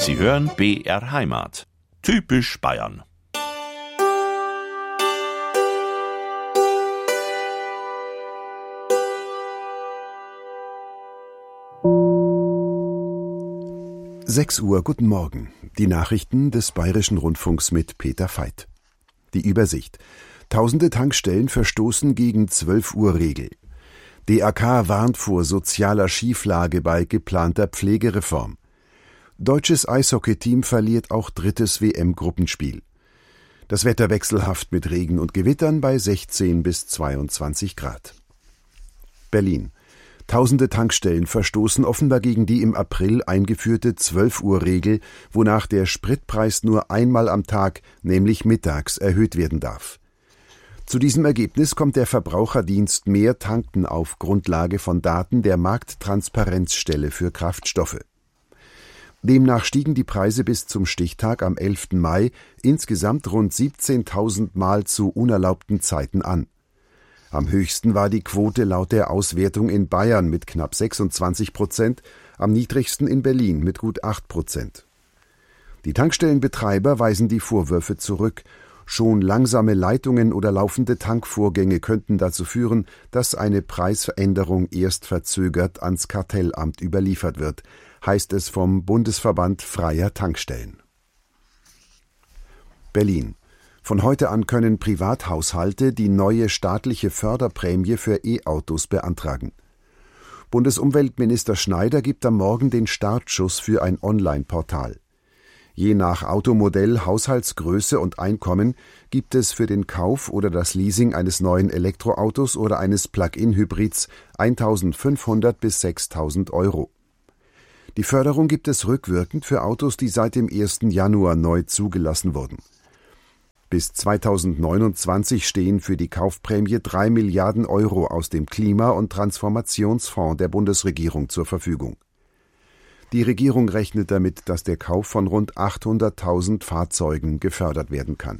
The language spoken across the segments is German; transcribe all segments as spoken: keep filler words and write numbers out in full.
Sie hören B R Heimat. Typisch Bayern. sechs Uhr, guten Morgen. Die Nachrichten des Bayerischen Rundfunks mit Peter Veit. Die Übersicht. Tausende Tankstellen verstoßen gegen zwölf Uhr Regel. D A K warnt vor sozialer Schieflage bei geplanter Pflegereform. Deutsches Eishockeyteam verliert auch drittes W M-Gruppenspiel. Das Wetter wechselhaft mit Regen und Gewittern bei sechzehn bis zweiundzwanzig Grad. Berlin. Tausende Tankstellen verstoßen offenbar gegen die im April eingeführte zwölf Uhr Regel, wonach der Spritpreis nur einmal am Tag, nämlich mittags, erhöht werden darf. Zu diesem Ergebnis kommt der Verbraucherdienst Mehr Tanken auf Grundlage von Daten der Markttransparenzstelle für Kraftstoffe. Demnach stiegen die Preise bis zum Stichtag am elften Mai insgesamt rund siebzehntausend Mal zu unerlaubten Zeiten an. Am höchsten war die Quote laut der Auswertung in Bayern mit knapp sechsundzwanzig Prozent, am niedrigsten in Berlin mit gut acht Prozent. Die Tankstellenbetreiber weisen die Vorwürfe zurück. Schon langsame Leitungen oder laufende Tankvorgänge könnten dazu führen, dass eine Preisveränderung erst verzögert ans Kartellamt überliefert wird, heißt es vom Bundesverband Freier Tankstellen. Berlin. Von heute an können Privathaushalte die neue staatliche Förderprämie für E-Autos beantragen. Bundesumweltminister Schneider gibt am Morgen den Startschuss für ein Online-Portal. Je nach Automodell, Haushaltsgröße und Einkommen gibt es für den Kauf oder das Leasing eines neuen Elektroautos oder eines Plug-in-Hybrids eintausendfünfhundert bis sechstausend Euro. Die Förderung gibt es rückwirkend für Autos, die seit dem ersten Januar neu zugelassen wurden. Bis zweitausendneunundzwanzig stehen für die Kaufprämie drei Milliarden Euro aus dem Klima- und Transformationsfonds der Bundesregierung zur Verfügung. Die Regierung rechnet damit, dass der Kauf von rund achthunderttausend Fahrzeugen gefördert werden kann.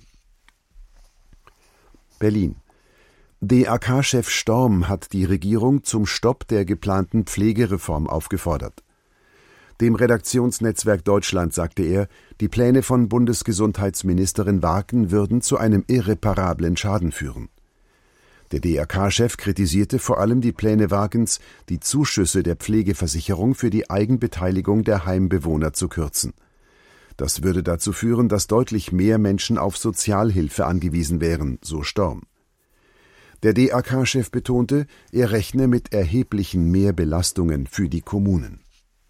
Berlin. D A K-Chef Storm hat die Regierung zum Stopp der geplanten Pflegereform aufgefordert. Dem Redaktionsnetzwerk Deutschland sagte er, die Pläne von Bundesgesundheitsministerin Wagen würden zu einem irreparablen Schaden führen. Der D A K-Chef kritisierte vor allem die Pläne Wagens, die Zuschüsse der Pflegeversicherung für die Eigenbeteiligung der Heimbewohner zu kürzen. Das würde dazu führen, dass deutlich mehr Menschen auf Sozialhilfe angewiesen wären, so Storm. Der D A K-Chef betonte, er rechne mit erheblichen Mehrbelastungen für die Kommunen.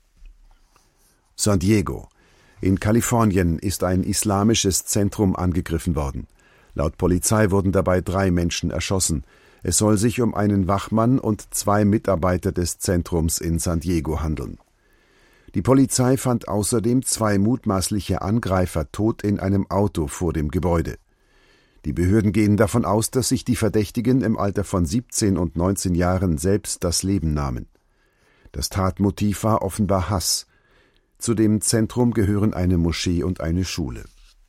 San Diego. In Kalifornien ist ein islamisches Zentrum angegriffen worden. Laut Polizei wurden dabei drei Menschen erschossen. Es soll sich um einen Wachmann und zwei Mitarbeiter des Zentrums in San Diego handeln. Die Polizei fand außerdem zwei mutmaßliche Angreifer tot in einem Auto vor dem Gebäude. Die Behörden gehen davon aus, dass sich die Verdächtigen im Alter von siebzehn und neunzehn Jahren selbst das Leben nahmen. Das Tatmotiv war offenbar Hass. Zu dem Zentrum gehören eine Moschee und eine Schule.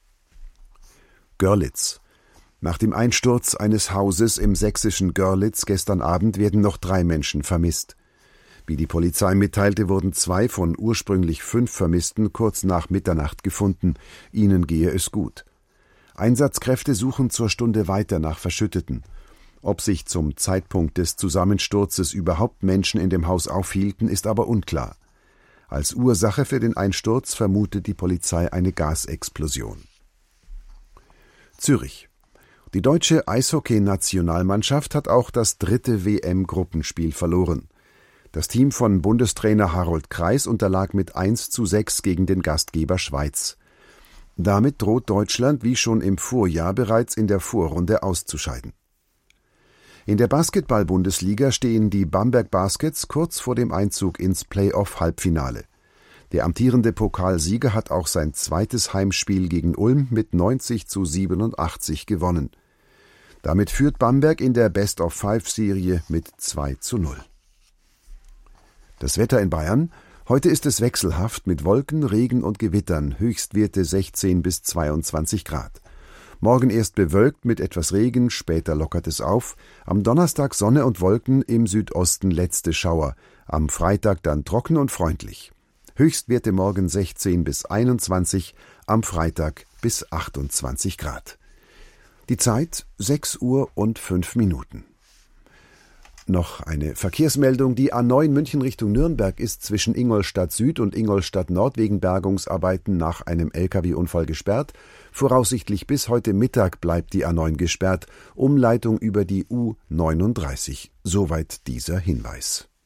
Görlitz. Nach dem Einsturz eines Hauses im sächsischen Görlitz gestern Abend werden noch drei Menschen vermisst. Wie die Polizei mitteilte, wurden zwei von ursprünglich fünf Vermissten kurz nach Mitternacht gefunden. Ihnen gehe es gut. Einsatzkräfte suchen zur Stunde weiter nach Verschütteten. Ob sich zum Zeitpunkt des Zusammensturzes überhaupt Menschen in dem Haus aufhielten, ist aber unklar. Als Ursache für den Einsturz vermutet die Polizei eine Gasexplosion. Zürich. Die deutsche Eishockey-Nationalmannschaft hat auch das dritte W M-Gruppenspiel verloren. Das Team von Bundestrainer Harold Kreis unterlag mit eins zu sechs gegen den Gastgeber Schweiz. Damit droht Deutschland wie schon im Vorjahr bereits in der Vorrunde auszuscheiden. In der Basketball-Bundesliga stehen die Bamberg Baskets kurz vor dem Einzug ins Play-off-Halbfinale. Der amtierende Pokalsieger hat auch sein zweites Heimspiel gegen Ulm mit neunzig zu siebenundachtzig gewonnen. Damit führt Bamberg in der Best-of-Five-Serie mit zwei zu null. Das Wetter in Bayern. Heute ist es wechselhaft mit Wolken, Regen und Gewittern, Höchstwerte sechzehn bis zweiundzwanzig Grad. Morgen erst bewölkt mit etwas Regen, später lockert es auf. Am Donnerstag Sonne und Wolken, im Südosten letzte Schauer. Am Freitag dann trocken und freundlich. Höchstwerte morgen sechzehn bis einundzwanzig, am Freitag bis achtundzwanzig Grad. Die Zeit sechs Uhr und fünf Minuten. Noch eine Verkehrsmeldung. Die A neun München Richtung Nürnberg ist zwischen Ingolstadt Süd und Ingolstadt Nord wegen Bergungsarbeiten nach einem L K W-Unfall gesperrt. Voraussichtlich bis heute Mittag bleibt die A neun gesperrt. Umleitung über die U neununddreißig. Soweit dieser Hinweis.